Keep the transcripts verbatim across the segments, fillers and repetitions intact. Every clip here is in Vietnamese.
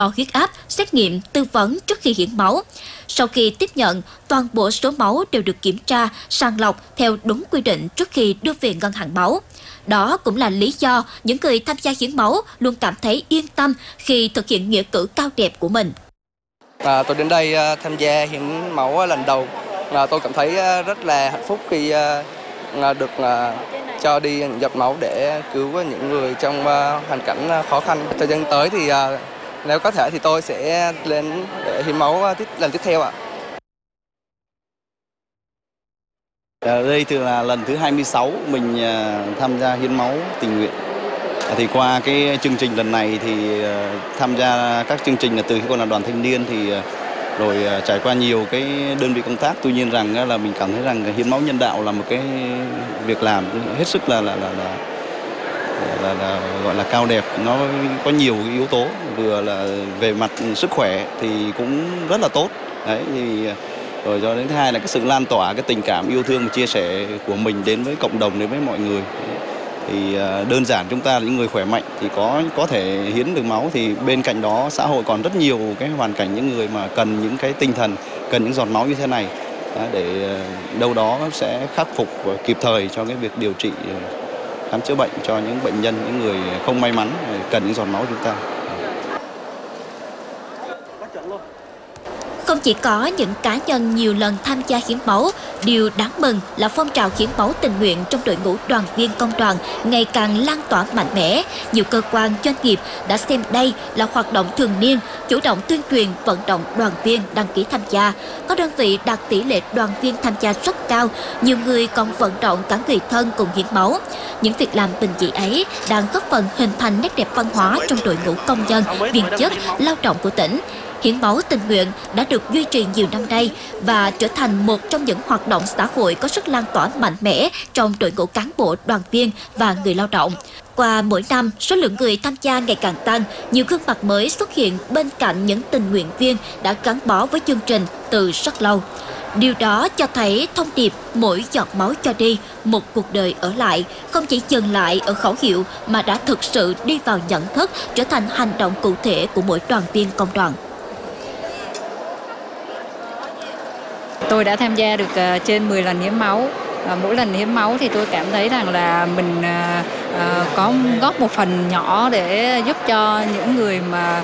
đo huyết áp, xét nghiệm, tư vấn trước khi hiến máu. Sau khi tiếp nhận, toàn bộ số máu đều được kiểm tra, sàng lọc theo đúng quy định trước khi đưa về ngân hàng máu. Đó cũng là lý do những người tham gia hiến máu luôn cảm thấy yên tâm khi thực hiện nghĩa cử cao đẹp của mình. À, tôi đến đây tham gia hiến máu lần đầu. À, tôi cảm thấy rất là hạnh phúc khi được cho đi giọt máu để cứu những người trong hoàn cảnh khó khăn. Thời gian tới thì nếu có thể thì tôi sẽ lên để hiến máu tiếp lần tiếp theo ạ. À, đây từ là lần thứ hai mươi sáu mình tham gia hiến máu tình nguyện. Thì qua cái chương trình lần này thì tham gia các chương trình là từ khi còn là đoàn thanh niên thì rồi trải qua nhiều cái đơn vị công tác, tuy nhiên rằng là mình cảm thấy rằng hiến máu nhân đạo là một cái việc làm hết sức là là là là, là, là gọi là cao đẹp. Nó có nhiều cái yếu tố, vừa là về mặt sức khỏe thì cũng rất là tốt đấy, thì rồi cho đến thứ hai là cái sự lan tỏa cái tình cảm yêu thương và chia sẻ của mình đến với cộng đồng, đến với mọi người. Thì đơn giản chúng ta là những người khỏe mạnh thì có có thể hiến được máu, thì bên cạnh đó xã hội còn rất nhiều cái hoàn cảnh những người mà cần những cái tinh thần, cần những giọt máu như thế này để đâu đó sẽ khắc phục và kịp thời cho cái việc điều trị, khám chữa bệnh cho những bệnh nhân, những người không may mắn cần những giọt máu chúng ta. Không chỉ có những cá nhân nhiều lần tham gia hiến máu, điều đáng mừng là phong trào hiến máu tình nguyện trong đội ngũ đoàn viên công đoàn ngày càng lan tỏa mạnh mẽ. Nhiều cơ quan doanh nghiệp đã xem đây là hoạt động thường niên, chủ động tuyên truyền vận động đoàn viên đăng ký tham gia. Có đơn vị đạt tỷ lệ đoàn viên tham gia rất cao, nhiều người còn vận động cả người thân cùng hiến máu. Những việc làm bình dị ấy đang góp phần hình thành nét đẹp văn hóa trong đội ngũ công nhân, viên chức, lao động của tỉnh. Hiến máu tình nguyện đã được duy trì nhiều năm nay và trở thành một trong những hoạt động xã hội có sức lan tỏa mạnh mẽ trong đội ngũ cán bộ, đoàn viên và người lao động. Qua mỗi năm, số lượng người tham gia ngày càng tăng, nhiều gương mặt mới xuất hiện bên cạnh những tình nguyện viên đã gắn bó với chương trình từ rất lâu. Điều đó cho thấy thông điệp mỗi giọt máu cho đi, một cuộc đời ở lại không chỉ dừng lại ở khẩu hiệu mà đã thực sự đi vào nhận thức, trở thành hành động cụ thể của mỗi đoàn viên công đoàn. Tôi đã tham gia được trên mười lần hiến máu. Mỗi lần hiến máu thì tôi cảm thấy rằng là mình có góp một phần nhỏ để giúp cho những người mà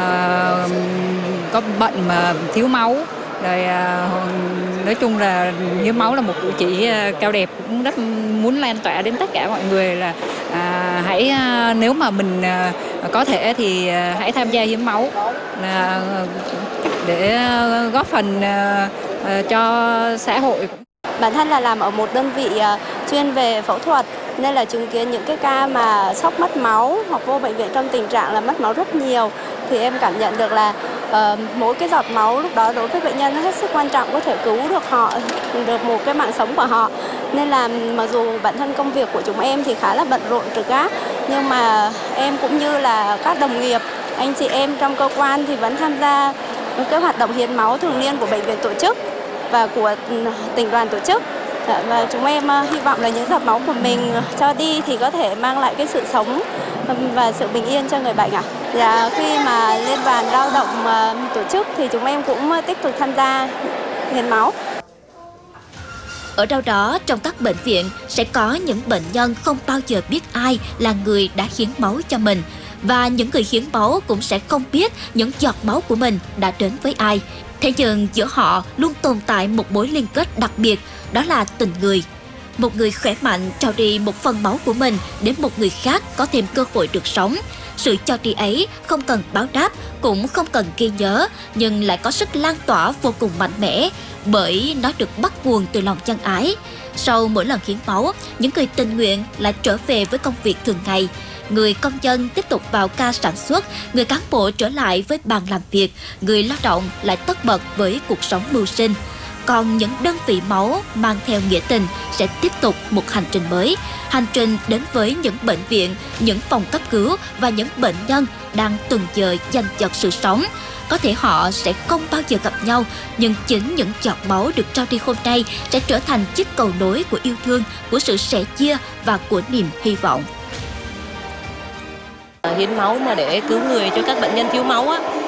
có bệnh mà thiếu máu. Rồi nói chung là hiến máu là một cử chỉ cao đẹp, cũng rất muốn lan tỏa đến tất cả mọi người là à, hãy nếu mà mình có thể thì hãy tham gia hiến máu là để góp phần cho xã hội. Bản thân là làm ở một đơn vị chuyên về phẫu thuật nên là chứng kiến những cái ca mà sốc mất máu hoặc vô bệnh viện trong tình trạng là mất máu rất nhiều, thì em cảm nhận được là uh, mỗi cái giọt máu lúc đó đối với bệnh nhân nó hết sức quan trọng, có thể cứu được họ, được một cái mạng sống của họ. Nên là mặc dù bản thân công việc của chúng em thì khá là bận rộn trực gác, nhưng mà em cũng như là các đồng nghiệp, anh chị em trong cơ quan thì vẫn tham gia cái hoạt động hiến máu thường niên của bệnh viện tổ chức và của tỉnh đoàn tổ chức. Và chúng em hy vọng là những giọt máu của mình cho đi thì có thể mang lại cái sự sống và sự bình yên cho người bệnh ạ. Và khi mà Liên đoàn Lao động tổ chức thì chúng em cũng tích cực tham gia hiến máu. Ở đâu đó trong các bệnh viện sẽ có những bệnh nhân không bao giờ biết ai là người đã hiến máu cho mình. Và những người hiến máu cũng sẽ không biết những giọt máu của mình đã đến với ai. Thế nhưng giữa họ luôn tồn tại một mối liên kết đặc biệt, đó là tình người. Một người khỏe mạnh trao đi một phần máu của mình để một người khác có thêm cơ hội được sống. Sự cho đi ấy không cần báo đáp, cũng không cần ghi nhớ, nhưng lại có sức lan tỏa vô cùng mạnh mẽ, bởi nó được bắt nguồn từ lòng chân ái. Sau mỗi lần hiến máu, những người tình nguyện lại trở về với công việc thường ngày. Người công nhân tiếp tục vào ca sản xuất, người cán bộ trở lại với bàn làm việc, người lao động lại tất bật với cuộc sống mưu sinh. Còn những đơn vị máu mang theo nghĩa tình sẽ tiếp tục một hành trình mới, hành trình đến với những bệnh viện, những phòng cấp cứu và những bệnh nhân đang từng giờ giành giật sự sống. Có thể họ sẽ không bao giờ gặp nhau, nhưng chính những giọt máu được trao đi hôm nay sẽ trở thành chiếc cầu nối của yêu thương, của sự sẻ chia và của niềm hy vọng. hiến máu mà để cứu người cho các bệnh nhân thiếu máu á